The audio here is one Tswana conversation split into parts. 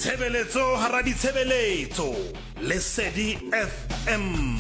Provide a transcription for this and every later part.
Tshebeletso hara ditshebeletso Lesedi FM.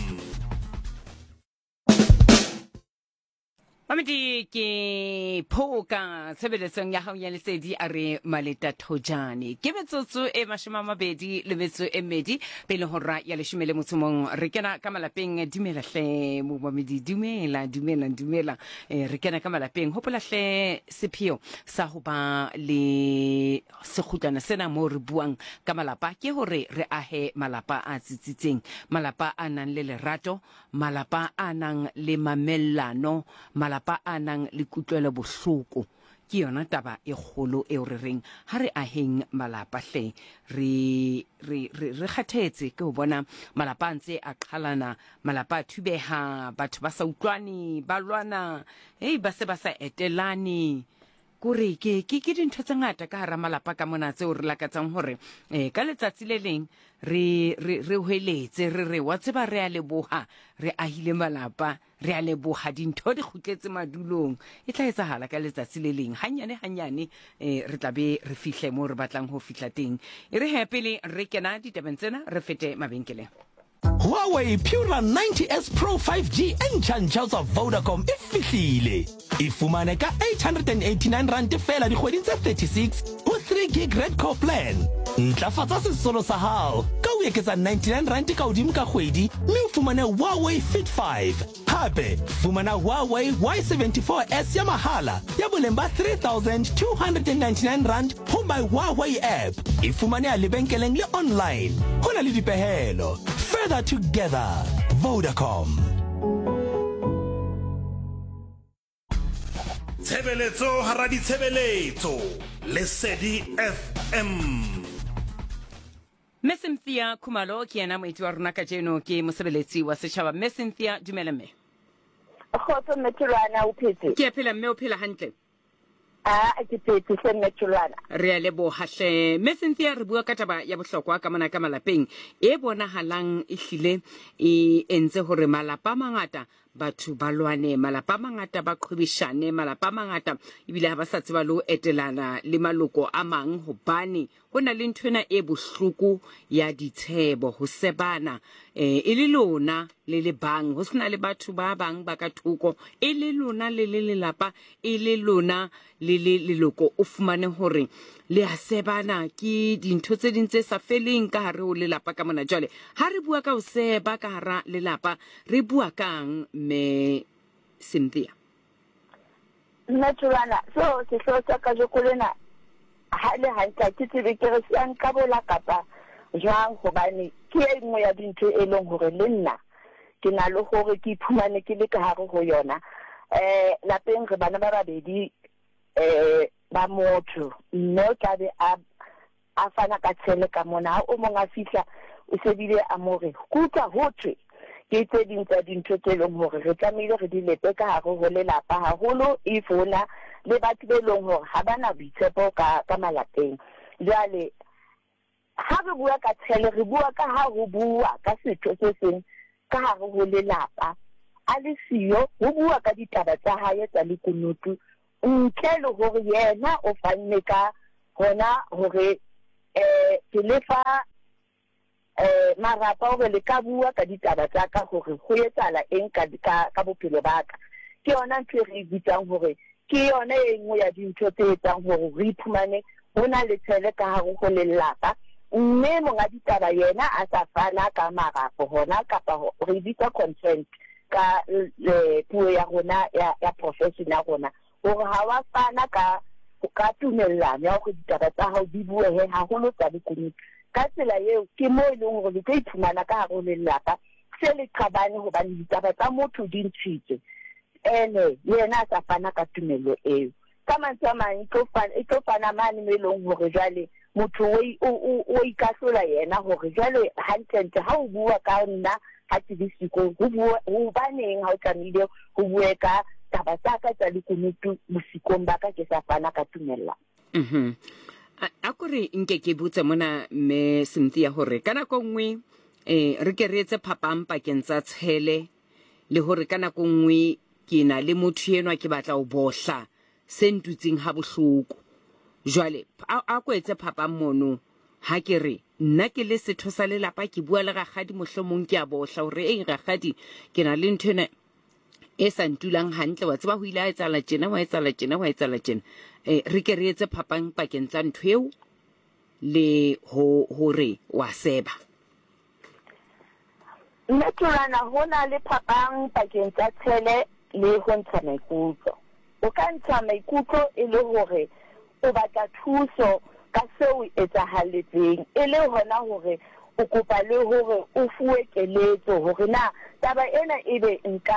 Mamedi ke phoka tshebeletsong ya hao ya Lesedi a re Maleta Thojane ke metsotso e 22 pele hora ya 10 re kena ka malapeng dumela hle mo mamedi dumela re kena ka malapeng hopola hle sepheo sa ho ba le sekhutlana sena mo re buang ka malapa ke hore re ahe malapa a tsitsitseng, malapa a nang le lerato, malapa a nang le mamellano, malapa a nang le kutlwelo bohloko. Ke yona taba e kgolo e re reng ha re aheng malapa hle re khathetse ke ho bona malapa ntse a qhalana, malapa a thubeha, batho ba sa utlwane, ba lwana, ba se ba sa etelane. Kore ke dintho tse ngata ka hara malapa ka mona tseo re lakatsang hore ka letsatsi le leng re hweletse re wa tseba re a leboha re ahile malapa, re a leboha dintho di kgutletse madulong. E tla etsahala ka letsatsi le leng hanyane re tla be re fihle mo re batlang ho fihla teng. E re happily re kena ditabeng tsena re fete mabenkeleng. Huawei Pura 90S Pro 5G entjha tsa Vodacom e fihlile. E fumane ka 889 rand fela dikgweding tse 36 ho 3 gig red core plan. Ntlafatsa sesolo sa hao ka o eketsa 99 rand ka hodimo ka kgwedi, mme o fumane Huawei Fit 5. Hape fumana Huawei Y74S ya mahala ya boleng ba 3,299 rand ho my Huawei app. E fumane a lebenkeleng le online. Hona le dipehelo. Further together, Vodacom. Tshebeletso hara ditshebeletso Lesedi FM. Cynthia Khumalo ke yena moeti wa rona ka jeno ke mosebeletsi wa setjhaba. Cynthia dumela mme. Khotso Metulwana o phetse. Ke a phela mme o phela hantle. Ke phetse se Metulwana. Re a leboha hle. Cynthia re bua ka taba ya bohlokwa ka mona ka malapeng e bonahalang e hlile e entse hore malapa mangata batho ba lwane, malapa mangata ba qhobishane, malapa mangata ebile ha ba sa tseba le ho etelana le maloko a mang hobane hona le nthwena e bohloko ya ditshebo ho sebana e le lona le bang ho sena le batho ba bang ba ka thoko e le lona le lelapa e le lona le leloko o fumane hore le a sebana ke dintho tse ding tse sa feleng ka hare ho lelapa ka mona. Jwale ha re bua ka ho seba ka hara lelapa re bua kang me Cynthia? Metulwana so se hlotsa ka jokolena ha le hantla ke tsebe ke re se nka bola kapa jwang hobane ke e nngwe ya dintho e leng hore le nna ke na le hore ke iphumane ke le ka hare ho yona. Lapeng re bana ba babedi ba motho mme o tla be a fana ka tshele ka mona o mong a fihla o sebile a more kutla hothwe ke tse ding tsa dintho tse leng hore re tlamehile re di lepe ka hare ho lelapa haholo if hona le batho be leng hore ha bana boitshepo ka malapeng. Jwale ha re bua ka tshele re bua ka ha ho bua ka setho se seng ka hare ho lelapa a le siyo ho bua ka ditaba tsa hae tsa lekunutu ntle le hore yena o fanne ka hona hore ke lefa marapa hore le ka bua ka ditaba tsa ka hore ho etsala eng ka bophelo ba ka. Ke yona ntho re bitsang hore ke yona e nngwe ya dintho tse etsang hore re iphumane hona le tshele ka hare ho lelapa, mme monga ditaba yena a sa fana ka marapo hona kapa re bitsa consent ka puo ya rona ya profession ya rona hore ha wa fana ka tumellano ya hore ditaba tsa hao di buehe haholo tsa lekunutu. Ka tsela eo ke mo e leng hore le tla iphumana ka hare ho lelapa se le qabane hobane ditaba tsa motho di ntshitse ene yena a sa fana ka tumelo eo. Ka mantswe a mang e tlo fana mane mo e leng hore jwale motho o ikahlola yena hore jwale hantle ha o bua ka nna ha ke di siko ho baneng ha o tlamehile ho bue ka taba tsa ka tsa lekunutu bosikong ba ka ke sa fana ka tumella. A kore nke ke botse mona me Cynthia hore kana ko nngwe re ke re etse phapang pakeng tsa tshele le hore kana ko nngwe ke na le motho enwa ke batla o bohla se ntutsing ha bohloko. Jwale a ko etse phapang mono ha ke re nna ke le setho sa lelapa ke bua le Rakgadi mohlomong ke a bohla hore Rakgadi ke na le nthwe e sa ntulang hantle wa tseba ho ile a etsala tjena wa etsala tjena re ke re etse phapang pakeng tsa ntho eo le hore wa seba. Nna ke rana hona le phapang pakeng tsa tshele le ho ntsha maikutlo. O ka ntsha maikutlo e le hore o batla thuso ka seo etsahalletseng e le hona hore o kopa le hore o fuwe keletso hore na taba ena ebe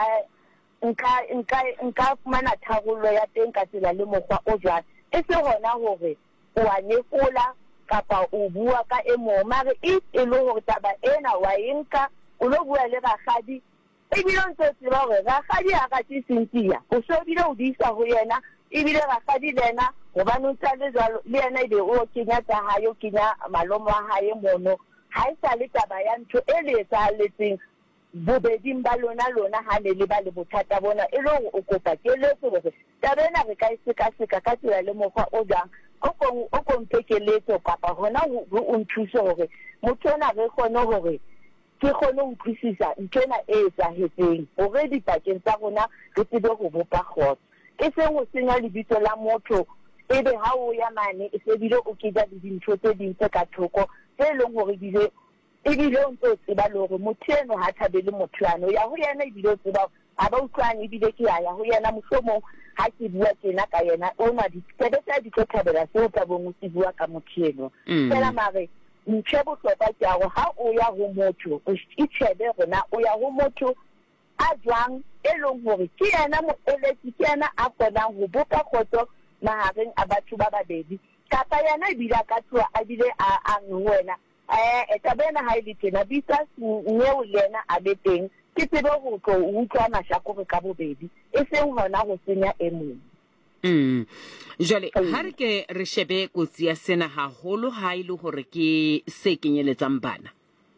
nka fumana tharollo ya teng ka tsela le mokgwa o jwang e se hona hore o a nefola kapa o bua ka e mong mare e le hore taba ena wa enka o lo bua le Rakgadi ebile o ntse tseba hore Rakgadi ha ka tsintsiya o so bile o disa ho yena ebile Rakgadi lena hobane o tsale jwalo le yena ebe o kenya tsa hae o kenya malomo a hae mono ha e sa le taba ya ntho e le etsahalletseng bobeding ba lona ha le ba le bothata bona e le hore o kopa keletso hore taba ena re ka e seka ka tsela le mokgwa o jang o komphe keletso kapa hona o nthuse hore motho ona re kgone hore ke kgone ho utlwisisa ntwena e etsahetseng hore dipakeng tsa rona re tsebe ho bopa kgotso e seng ho senya lebitso la motho ebe ha o ya mane e se bile o kenya le dintho tse ding tse ka thoko tse leng hore ebile o ntse o tseba le hore motho eno ha thabele motho ano ya ho yena ebile o tseba ha ba utlwane ebile ke ya ho yena mohlomong ha ke bua tjena ka yena ona ditebetsa di tlo thabela seo ka bong o se bua ka motho eno fela mare ntse bohlokwa ke hore ha o ya ho motho o itshebe rona o ya ho motho a jwang e leng hore ke yena moeletsi ke yena a kgonang ho bopa kgotso mahareng a batho ba babedi kapa yena ebile ka tloa a bile a wena tabena ha ile tjena bitsa nyeo lena a be teng ke tsebe ho tlo utlwa mashakore ka bobedi e seng hona ho senya e mong. Jwale ha re ke re shebe kotsi ya sena haholo ha ile hore ke se kenyeletsang bana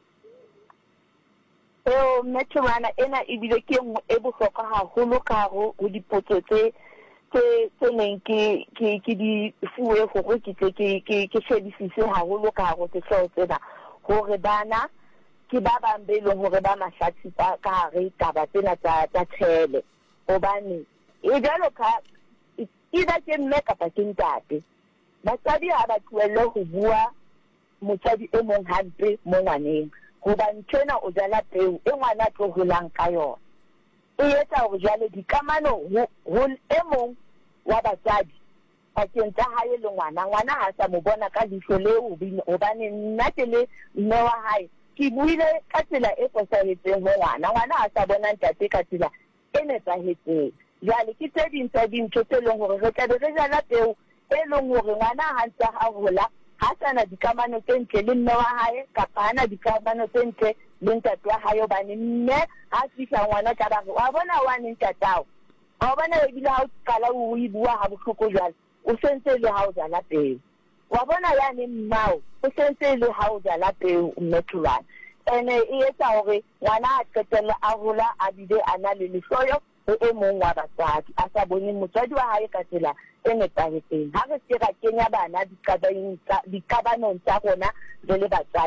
metrwana ena ebile ke e bohlokwa haholo ka ho dipotso tse neng ke di fuwe hore ke shebisise haholo ka ho sehloho tsena hore bana ke ba bang be leng hore ba mahlatsi ka hare taba tsena tsa tshele hobane e jalo ka ida ke mme kapa ke ntate batswadi ha ba tlohelle ho bua motswadi e mong hampe mo ngwaneng hobane tjena o jala peo e ngwana tlo holang ka yona e etsa hore jale dikamano ho e mong wa batswadi pakeng tsa hae le ngwana ha sa mo bona ka leihlo leo hobane nna ke le mme wa hae ke buile ka tsela e fosahetseng ho ngwana ha sa bona ntate ka tsela e nepahetseng jale ke tse ding tsa dintho tse leng hore re tla be re jala peo e leng hore ngwana ha ntse ha hola ha sana dikamano tse ntle le mme wa hae kapa hana dikamano tse ntle le ntate wa hae hobane mme ha fihla ngwana ka ba wa bona wa ntatao wa bona ebile ha o qala o bua ha bohloko jwale o sentse le ha o jala peo wa bona yane mmao o sentse le ha o jala peo mmetulwana ene e etsa hore ngwana a qetella a hola a bile a na le lehloyo e mong wa batswadi a sa bone motswadi wa hae ka tsela e nepahetseng ha re se ra kenya bana dikabanong tsa rona re le batswadi